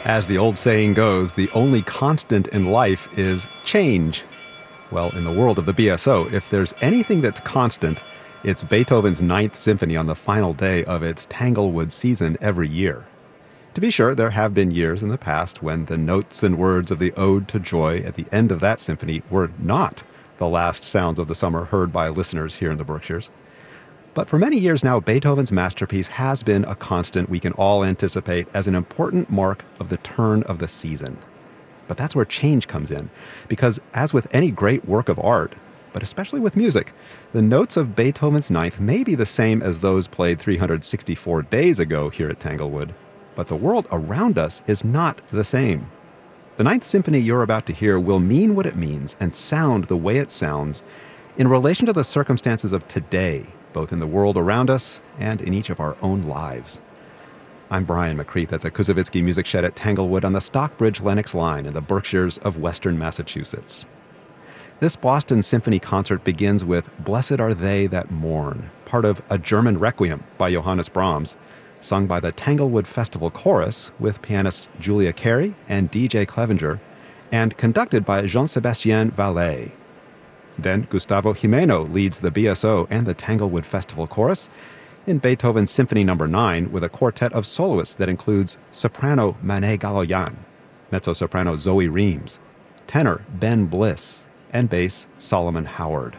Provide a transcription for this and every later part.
As the old saying goes, the only constant in life is change. Well, in the world of the BSO, if there's anything that's constant, it's Beethoven's Ninth Symphony on the final day of its Tanglewood season every year. To be sure, there have been years in the past when the notes and words of the Ode to Joy at the end of that symphony were not the last sounds of the summer heard by listeners here in the Berkshires. But for many years now, Beethoven's masterpiece has been a constant we can all anticipate as an important mark of the turn of the season. But that's where change comes in, because as with any great work of art, but especially with music, the notes of Beethoven's Ninth may be the same as those played 364 days ago here at Tanglewood, but the world around us is not the same. The Ninth Symphony you're about to hear will mean what it means and sound the way it sounds in relation to the circumstances of today, both in the world around us and in each of our own lives. I'm Brian McCreath at the Kuzovitsky Music Shed at Tanglewood on the Stockbridge-Lenox line in the Berkshires of western Massachusetts. This Boston Symphony concert begins with Blessed Are They That Mourn, part of A German Requiem by Johannes Brahms, sung by the Tanglewood Festival Chorus with pianists Julia Carey and D.J. Clevenger, and conducted by Jean-Sébastien Vallet. Then Gustavo Gimeno leads the BSO and the Tanglewood Festival Chorus in Beethoven's Symphony No. 9 with a quartet of soloists that includes soprano Manet Galoyan, mezzo-soprano Zoe Reams, tenor Ben Bliss, and bass Solomon Howard.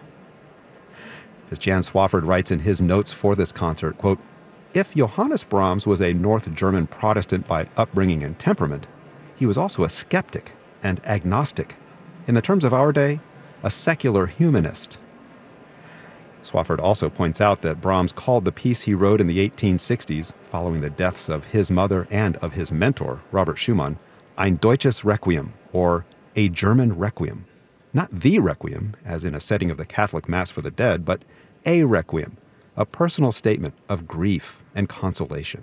As Jan Swafford writes in his notes for this concert, quote, "If Johannes Brahms was a North German Protestant by upbringing and temperament, he was also a skeptic and agnostic. In the terms of our day, a secular humanist." Swafford also points out that Brahms called the piece he wrote in the 1860s, following the deaths of his mother and of his mentor, Robert Schumann, Ein Deutsches Requiem, or a German Requiem. Not the Requiem, as in a setting of the Catholic Mass for the dead, but a Requiem, a personal statement of grief and consolation.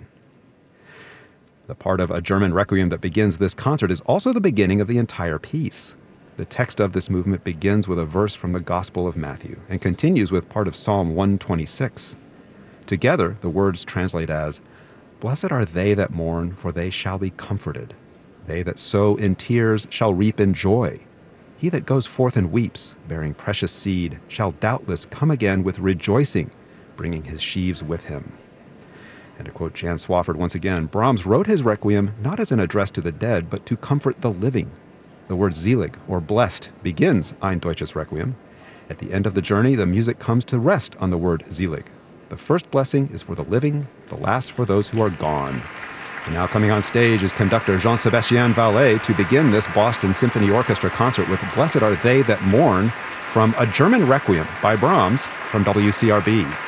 The part of A German Requiem that begins this concert is also the beginning of the entire piece. The text of this movement begins with a verse from the Gospel of Matthew and continues with part of Psalm 126. Together, the words translate as, "Blessed are they that mourn, for they shall be comforted. They that sow in tears shall reap in joy. He that goes forth and weeps, bearing precious seed, shall doubtless come again with rejoicing, bringing his sheaves with him." And to quote Jan Swafford once again, Brahms wrote his Requiem not as an address to the dead, but to comfort the living. The word selig, or blessed, begins Ein Deutsches Requiem. At the end of the journey, the music comes to rest on the word selig. The first blessing is for the living, the last for those who are gone. And now coming on stage is conductor Jean-Sébastien Vallet to begin this Boston Symphony Orchestra concert with Blessed Are They That Mourn from A German Requiem by Brahms from WCRB.